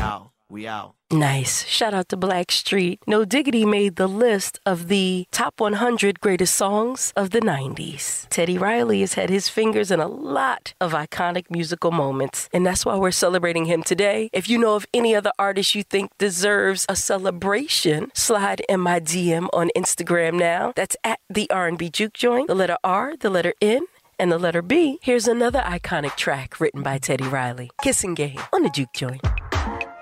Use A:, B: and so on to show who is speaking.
A: out. We out.
B: Nice. Shout out to Blackstreet. No Diggity made the list of the top 100 greatest songs of the 90s. Teddy Riley has had his fingers in a lot of iconic musical moments, and that's why we're celebrating him today. If you know of any other artist you think deserves a celebration, slide in my DM on Instagram now. That's at the R&B Juke Joint. The letter R, the letter N, and the letter B. Here's another iconic track written by Teddy Riley. Kissing Game on the Juke Joint.